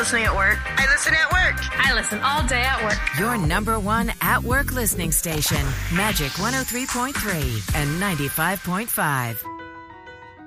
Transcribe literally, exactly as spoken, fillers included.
listening at work. I listen at work. I listen all day at work. Your number one at-work listening station, Magic one oh three point three and ninety-five point five.